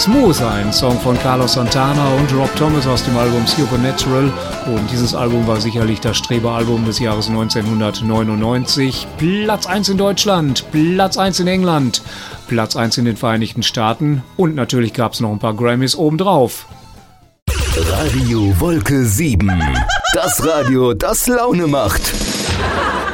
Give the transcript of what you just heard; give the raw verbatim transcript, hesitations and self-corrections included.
Smooth, ein Song von Carlos Santana und Rob Thomas aus dem Album Supernatural. Und dieses Album war sicherlich das Streberalbum des Jahres neunzehnhundertneunundneunzig. Platz eins in Deutschland, Platz eins in England, Platz eins in den Vereinigten Staaten und natürlich gab es noch ein paar Grammys obendrauf. Radio Wolke sieben. Das Radio, das Laune macht.